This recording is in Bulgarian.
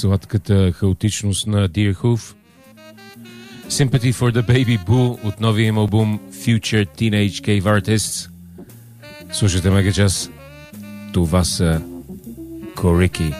сладката хаотичност на Dear Hoof. Sympathy for the Baby Boo от новия им албум Future Teenage Cave Artists. Слушайте Мегачас. Това са Корики.